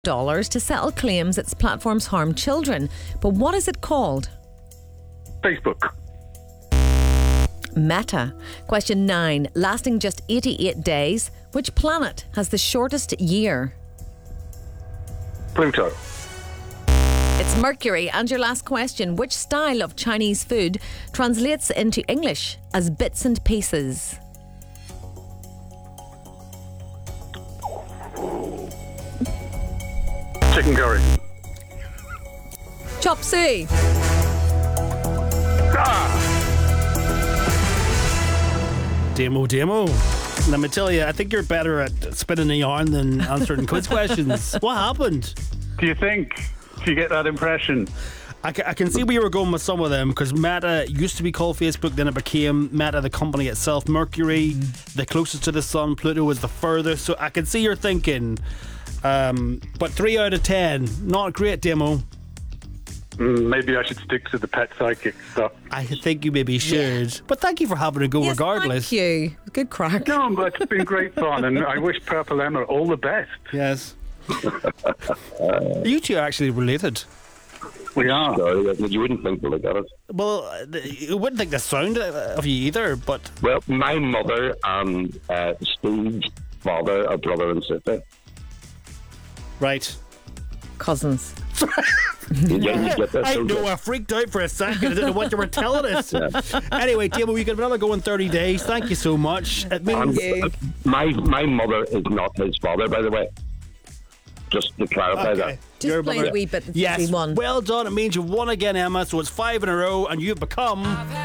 to settle claims its platforms harm children. But what is it called? Facebook. Meta. Question 9. Lasting just 88 days, which planet has the shortest year? Pluto. It's Mercury. And your last question. Which style of Chinese food translates into English as bits and pieces? Chicken curry. Chop suey. Demo. Let me tell you, I think you're better at spinning a yarn than answering quiz questions. What happened? Do you think? Do you get that impression? I can see where you were going with some of them, because Meta used to be called Facebook, then it became Meta, the company itself. Mercury, the closest to the sun. Pluto was the furthest. So I can see you're thinking, but 3 out of 10, not a great demo. Maybe I should stick to the pet psychic stuff. I think you maybe should. Yeah. But thank you for having a go regardless. Thank you. Good crack. No, but it's been great fun, and I wish Purple Emma all the best. Yes. You two are actually related. We are. Sorry, you wouldn't think to look at it. Well, you wouldn't think the sound of you either, but... Well, my mother and Steve's father are brother and sister. Right. Cousins. I know, I freaked out for a second. I didn't know what you were telling us. Yeah. Anyway, Demo, you got another go in 30 days. Thank you so much. It means my mother is not his father, by the way. Just to clarify that. Just play a wee bit. Yes. Won. Well done. It means you've won again, Emma. So it's 5 in a row, and you've become